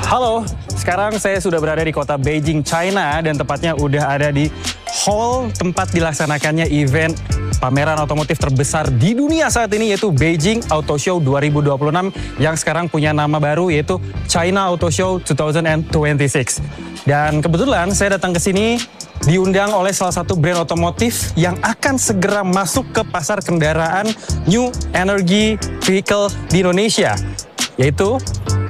Halo, sekarang saya sudah berada di kota Beijing, China, dan tepatnya udah ada di hall tempat dilaksanakannya event pameran otomotif terbesar di dunia saat ini, yaitu Beijing Auto Show 2026 yang sekarang punya nama baru, yaitu China Auto Show 2026. Dan kebetulan saya datang ke sini diundang oleh salah satu brand otomotif yang akan segera masuk ke pasar kendaraan New Energy Vehicle di Indonesia, yaitu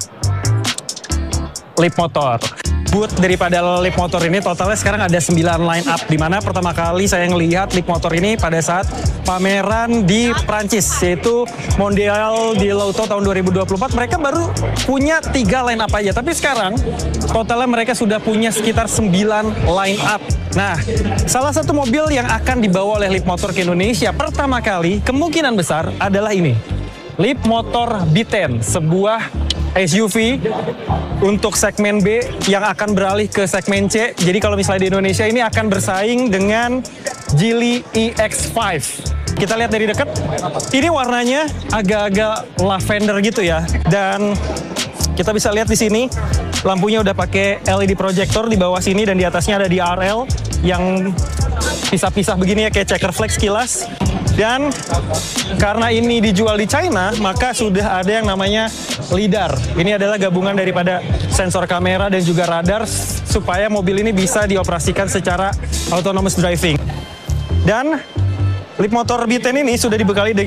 Leapmotor. Booth daripada Leapmotor ini totalnya sekarang ada 9 line up, di mana pertama kali saya ngelihat Leapmotor ini pada saat pameran di Prancis, yaitu Mondial di L'Auto tahun 2024. Mereka baru punya 3 line up aja, tapi sekarang totalnya mereka sudah punya sekitar 9 line up. Nah, salah satu mobil yang akan dibawa oleh Leapmotor ke Indonesia pertama kali kemungkinan besar adalah ini, Leapmotor B10, sebuah SUV untuk segmen B yang akan beralih ke segmen C. Jadi kalau misalnya di Indonesia ini akan bersaing dengan Geely EX5. Kita lihat dari dekat, ini warnanya agak-agak lavender gitu ya. Dan kita bisa lihat di sini, lampunya udah pakai LED projector di bawah sini, dan di atasnya ada DRL yang pisah-pisah begini ya, kayak checker flex kilas. Dan karena ini dijual di China, maka sudah ada yang namanya LiDAR. Ini adalah gabungan daripada sensor kamera dan juga radar supaya mobil ini bisa dioperasikan secara autonomous driving. Dan Leapmotor B10 ini sudah dibekali dengan